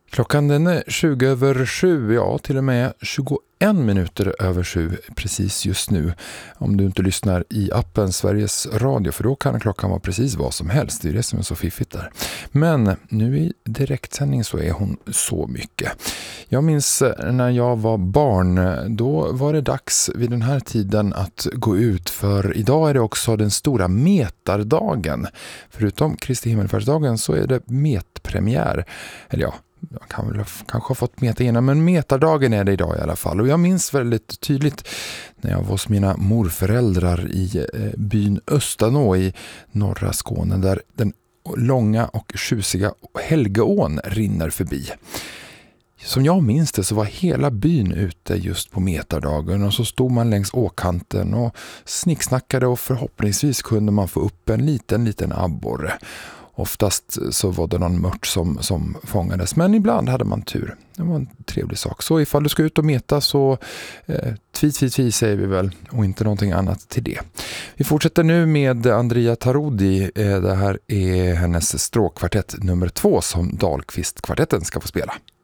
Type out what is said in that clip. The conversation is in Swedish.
Klockan den är 20 över 7, ja till och med 21 minuter över 7 precis just nu. Om du inte lyssnar i appen Sveriges Radio, för då kan klockan vara precis vad som helst. Det är det som är så fiffigt där. Men nu i direktsändning så är hon så mycket. Jag minns när jag var barn, då var det dags vid den här tiden att gå ut, för idag är det också den stora metardagen. Förutom Kristi himmelfärdsdagen så är det metpremiär. Eller ja, jag kan väl kanske ha fått meta innan, men metardagen är det idag i alla fall. Och jag minns väldigt tydligt när jag var hos mina morföräldrar i byn Östanå i norra Skåne, där den långa och tjusiga Helgeån rinner förbi. Som jag minns det så var hela byn ute just på metardagen, och så stod man längs åkanten och snicksnackade, och förhoppningsvis kunde man få upp en liten abborre. Oftast så var det någon mört som fångades, men ibland hade man tur. Det var en trevlig sak. Så ifall du ska ut och meta så tvi säger vi väl, och inte någonting annat till det. Vi fortsätter nu med Andrea Tarodi. Det här är hennes stråkkvartett nummer 2 som Dahlqvist-kvartetten ska få spela.